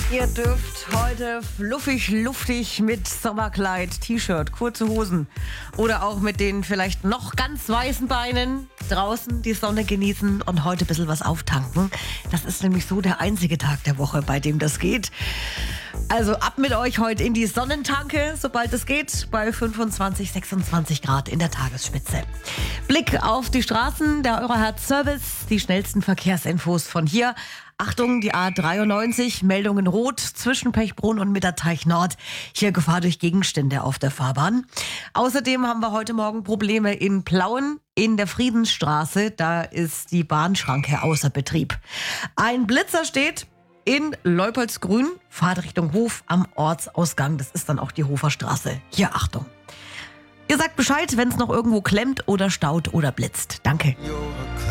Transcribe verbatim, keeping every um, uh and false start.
Ihr dürft heute fluffig, luftig mit Sommerkleid, T-Shirt, kurze Hosen oder auch mit den vielleicht noch ganz weißen Beinen draußen die Sonne genießen und heute ein bisschen was auftanken. Das ist nämlich so der einzige Tag der Woche, bei dem das geht. Also ab mit euch heute in die Sonnentanke, sobald es geht, bei fünfundzwanzig, sechsundzwanzig Grad in der Tagesspitze. Blick auf die Straßen, der Eurohertz Service, die schnellsten Verkehrsinfos von hier. Achtung, die A dreiundneunzig, Meldungen rot zwischen Pechbrunn und Mitterteich Nord. Hier Gefahr durch Gegenstände auf der Fahrbahn. Außerdem haben wir heute Morgen Probleme in Plauen, in der Friedensstraße. Da ist die Bahnschranke außer Betrieb. Ein Blitzer steht in Leupoldsgrün, Fahrt Richtung Hof am Ortsausgang. Das ist dann auch die Hoferstraße. Hier Achtung. Ihr sagt Bescheid, wenn es noch irgendwo klemmt oder staut oder blitzt. Danke.